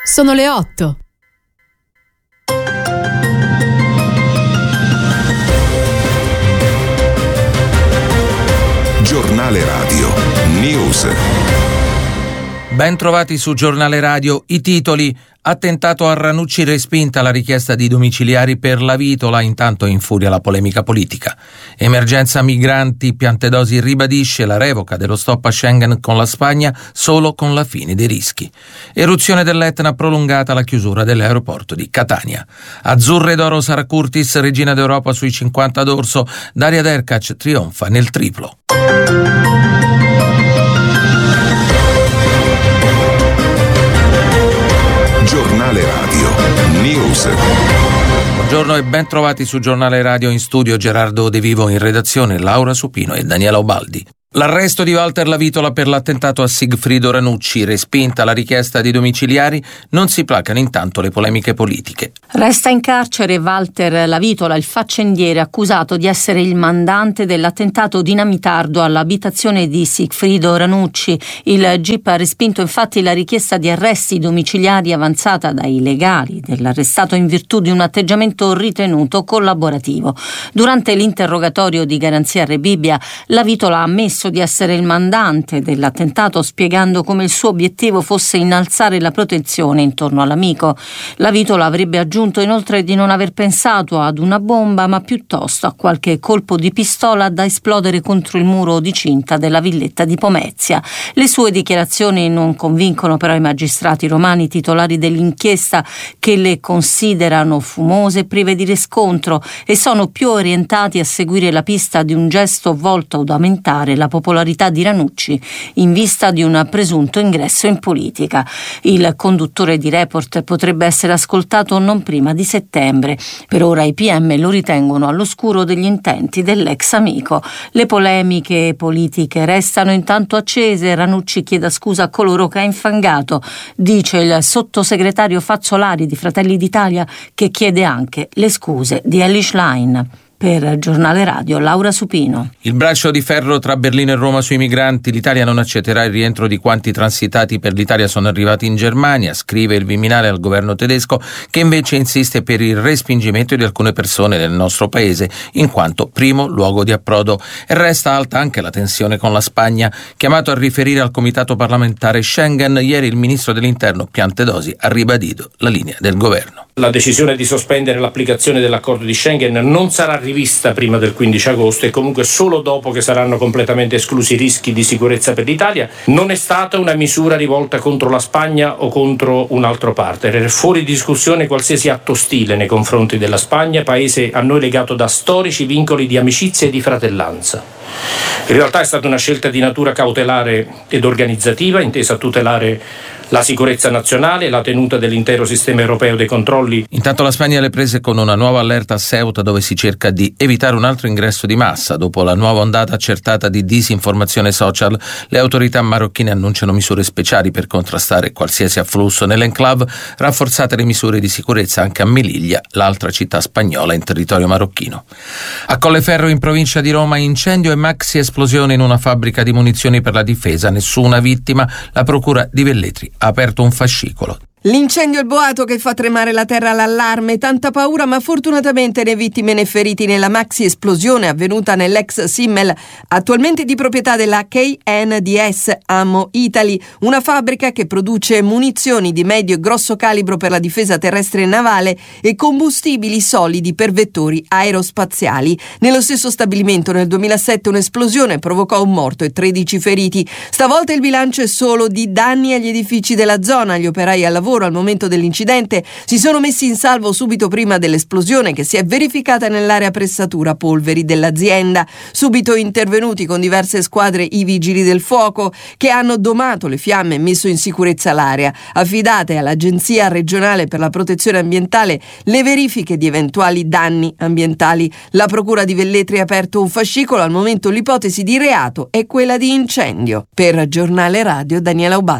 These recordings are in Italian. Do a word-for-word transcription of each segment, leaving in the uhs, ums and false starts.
Sono le otto. Giornale Radio News. Ben trovati su Giornale Radio. I titoli: attentato a Ranucci, respinta la richiesta di domiciliari per la Vitola, intanto infuria la polemica politica. Emergenza migranti, Piantedosi ribadisce la revoca dello stop a Schengen con la Spagna solo con la fine dei rischi. Eruzione dell'Etna, prolungata la chiusura dell'aeroporto di Catania. Azzurre d'oro Sara Curtis, regina d'Europa sui cinquanta d'orso. Daria Derkac trionfa nel triplo. Giornale Radio News. Buongiorno e ben trovati su Giornale Radio. In studio Gerardo De Vivo, in redazione Laura Supino e Daniela Ubaldi. L'arresto di Walter La Vitola per l'attentato a Sigfrido Ranucci, respinta la richiesta di domiciliari, non si placano intanto le polemiche politiche. Resta in carcere Walter La Vitola, il faccendiere accusato di essere il mandante dell'attentato dinamitardo all'abitazione di Sigfrido Ranucci. Il G I P ha respinto infatti la richiesta di arresti domiciliari avanzata dai legali dell'arrestato in virtù di un atteggiamento ritenuto collaborativo. Durante l'interrogatorio di garanzia Rebibbia, La Vitola ha ammesso di essere il mandante dell'attentato, spiegando come il suo obiettivo fosse innalzare la protezione intorno all'amico. La Vitola avrebbe aggiunto inoltre di non aver pensato ad una bomba, ma piuttosto a qualche colpo di pistola da esplodere contro il muro di cinta della villetta di Pomezia. Le sue dichiarazioni non convincono però i magistrati romani titolari dell'inchiesta, che le considerano fumose e prive di riscontro e sono più orientati a seguire la pista di un gesto volto ad aumentare la popolarità di Ranucci in vista di un presunto ingresso in politica. Il conduttore di Report potrebbe essere ascoltato non prima di settembre. Per ora i P M lo ritengono all'oscuro degli intenti dell'ex amico. Le polemiche politiche restano intanto accese. Ranucci chiede scusa a coloro che ha infangato, dice il sottosegretario Fazzolari di Fratelli d'Italia, che chiede anche le scuse di Elly Schlein. Per Giornale Radio, Laura Supino. Il braccio di ferro tra Berlino e Roma sui migranti. L'Italia non accetterà il rientro di quanti transitati per l'Italia sono arrivati in Germania, scrive il Viminale al governo tedesco, che invece insiste per il respingimento di alcune persone nel nostro paese, in quanto primo luogo di approdo. E resta alta anche la tensione con la Spagna. Chiamato a riferire al Comitato parlamentare Schengen, ieri il ministro dell'Interno Piantedosi ha ribadito la linea del governo. La decisione di sospendere l'applicazione dell'accordo di Schengen non sarà rivista prima del quindici agosto e comunque solo dopo che saranno completamente esclusi i rischi di sicurezza per l'Italia. Non è stata una misura rivolta contro la Spagna o contro un altro partner. È fuori discussione qualsiasi atto ostile nei confronti della Spagna, paese a noi legato da storici vincoli di amicizia e di fratellanza. In realtà è stata una scelta di natura cautelare ed organizzativa, intesa a tutelare la sicurezza nazionale e la tenuta dell'intero sistema europeo dei controlli. Intanto la Spagna le prese con una nuova allerta a Ceuta, dove si cerca di evitare un altro ingresso di massa. Dopo la nuova ondata accertata di disinformazione social, le autorità marocchine annunciano misure speciali per contrastare qualsiasi afflusso nell'enclave, rafforzate le misure di sicurezza anche a Melilla, l'altra città spagnola in territorio marocchino. A Colleferro, in provincia di Roma, incendio e maxi esplosione in una fabbrica di munizioni per la difesa, nessuna vittima. La procura di Velletri ha aperto un fascicolo. L'incendio è il boato che fa tremare la terra, l'allarme, tanta paura, ma fortunatamente né vittime né feriti nella maxi esplosione avvenuta nell'ex Simmel, attualmente di proprietà della K N D S Ammo Italy, una fabbrica che produce munizioni di medio e grosso calibro per la difesa terrestre e navale e combustibili solidi per vettori aerospaziali. Nello stesso stabilimento nel duemilasette un'esplosione provocò un morto e tredici feriti. Stavolta il bilancio è solo di danni agli edifici della zona. Gli operai al lavoro al momento dell'incidente si sono messi in salvo subito prima dell'esplosione, che si è verificata nell'area pressatura polveri dell'azienda. Subito intervenuti con diverse squadre i vigili del fuoco, che hanno domato le fiamme e messo in sicurezza l'area. Affidate all'Agenzia regionale per la protezione ambientale le verifiche di eventuali danni ambientali. La procura di Velletri ha aperto un fascicolo. Al momento l'ipotesi di reato è quella di incendio. Per Giornale Radio, Daniela Ubaldi.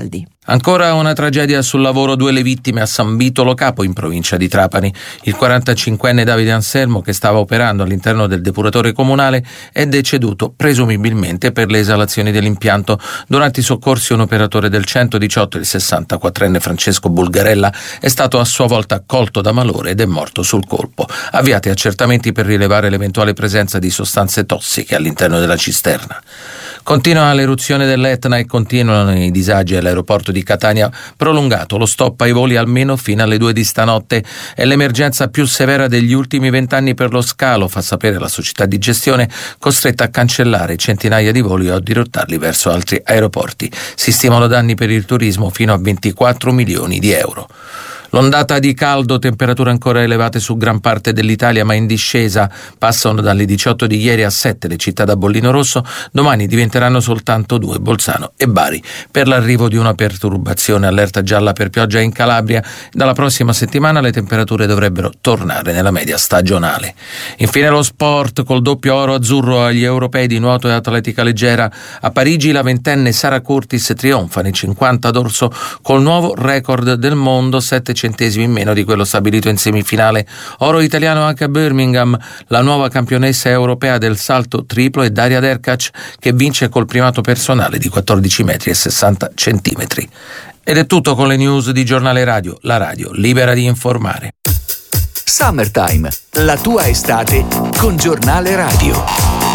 Ancora una tragedia sul lavoro, due le vittime a San Vitolo Capo in provincia di Trapani. Il quarantacinquenne Davide Anselmo, che stava operando all'interno del depuratore comunale, è deceduto presumibilmente per le esalazioni dell'impianto. Durante i soccorsi un operatore del centodiciotto, il sessantaquattrenne Francesco Bulgarella, è stato a sua volta colto da malore ed è morto sul colpo. Avviati accertamenti per rilevare l'eventuale presenza di sostanze tossiche all'interno della cisterna. Continua l'eruzione dell'Etna e continuano i disagi all'aeroporto di Catania, prolungato lo stop ai voli almeno fino alle due di stanotte. È l'emergenza più severa degli ultimi vent'anni per lo scalo, fa sapere la società di gestione, costretta a cancellare centinaia di voli o a dirottarli verso altri aeroporti. Si stimano danni per il turismo fino a ventiquattro milioni di euro. L'ondata di caldo, temperature ancora elevate su gran parte dell'Italia ma in discesa, passano dalle diciotto di ieri a sette le città da bollino rosso, domani diventeranno soltanto due, Bolzano e Bari. Per l'arrivo di una perturbazione, allerta gialla per pioggia in Calabria, dalla prossima settimana le temperature dovrebbero tornare nella media stagionale. Infine lo sport, col doppio oro azzurro agli europei di nuoto e atletica leggera. A Parigi la ventenne Sara Curtis trionfa nei cinquanta d'orso col nuovo record del mondo, sette centesimi in meno di quello stabilito in semifinale. Oro italiano anche a Birmingham, la nuova campionessa europea del salto triplo è Daria Derkac, che vince col primato personale di quattordici metri e sessanta centimetri. Ed è tutto con le news di Giornale Radio, la radio libera di informare. Summertime, la tua estate con Giornale Radio.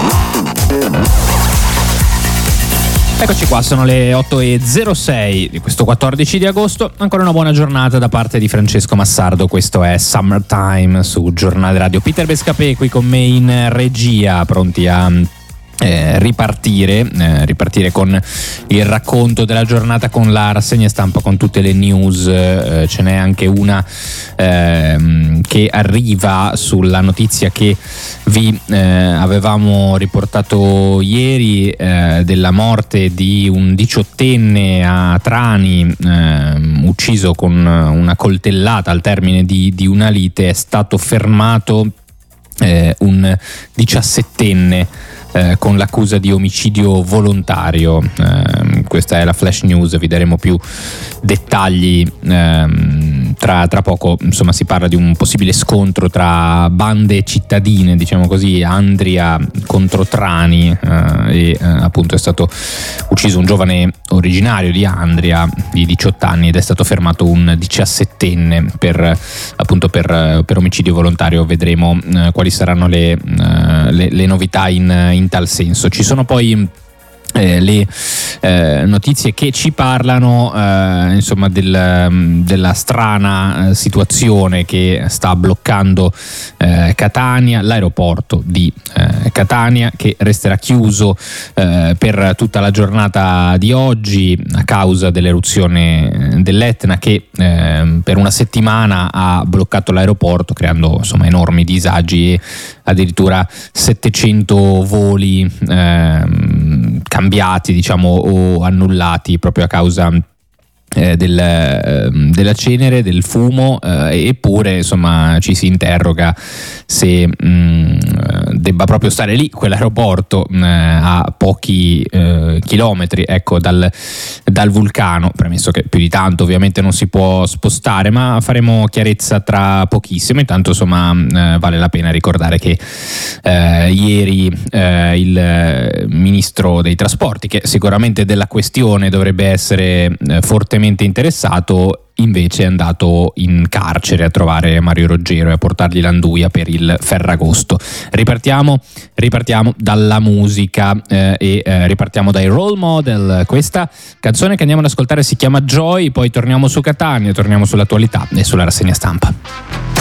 Eccoci qua, sono le otto e zero sei di questo quattordici di agosto. Ancora una buona giornata da parte di Francesco Massardo. Questo è Summertime su Giornale Radio. Peter Bescapè qui con me in regia, pronti a Eh, ripartire eh, ripartire con il racconto della giornata, con la rassegna stampa, con tutte le news. Eh, ce n'è anche una eh, che arriva sulla notizia che vi eh, avevamo riportato ieri eh, della morte di un diciottenne a Trani, eh, ucciso con una coltellata al termine di, di una lite. È stato fermato eh, un diciassettenne Eh, con l'accusa di omicidio volontario. Eh, questa è la flash news, vi daremo più dettagli eh, tra, tra poco. Insomma, si parla di un possibile scontro tra bande cittadine, diciamo così, Andria contro Trani, eh, e eh, appunto è stato ucciso un giovane originario di Andria di diciotto anni ed è stato fermato un diciassettenne per appunto per, per omicidio volontario. Vedremo eh, quali saranno le, eh, le, le novità in in tal senso. Ci sono poi Eh, le eh, notizie che ci parlano eh, insomma del, della strana eh, situazione che sta bloccando eh, Catania, l'aeroporto di eh, Catania, che resterà chiuso eh, per tutta la giornata di oggi a causa dell'eruzione dell'Etna, che eh, per una settimana ha bloccato l'aeroporto, creando insomma enormi disagi e addirittura settecento voli eh, cambiati, diciamo, o annullati proprio a causa eh, del, eh, della cenere, del fumo, eh, eppure insomma ci si interroga se mh, debba proprio stare lì quell'aeroporto mh, a pochi eh, chilometri ecco dal, dal vulcano, premesso che più di tanto ovviamente non si può spostare, ma faremo chiarezza tra pochissimo. Intanto insomma eh, vale la pena ricordare che eh, ieri eh, il ministro dei trasporti, che sicuramente della questione dovrebbe essere eh, fortemente interessato, invece è andato in carcere a trovare Mario Roggero e a portargli l'anduia per il Ferragosto. Ripartiamo, ripartiamo dalla musica eh, e eh, ripartiamo dai Role Model. Questa canzone che andiamo ad ascoltare si chiama Joy, poi torniamo su Catania, torniamo sull'attualità e sulla rassegna stampa.